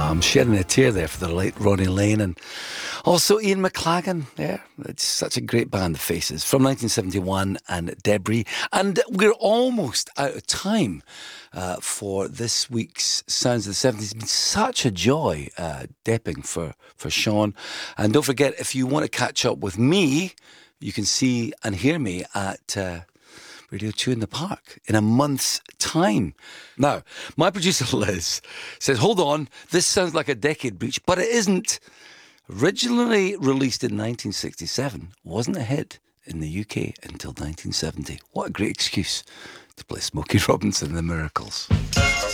I'm shedding a tear there for the late Ronnie Lane and also Ian McLagan. Yeah, it's such a great band, The Faces, from 1971 and Debris. And we're almost out of time for this week's Sounds of the 70s. It's been such a joy depping for Sean. And don't forget, if you want to catch up with me, you can see and hear me at Radio 2 in the Park in a month's time. Now, my producer Liz says, hold on, this sounds like a decade breach, but it isn't. Originally released in 1967, wasn't a hit in the UK until 1970. What a great excuse to play Smokey Robinson and the Miracles.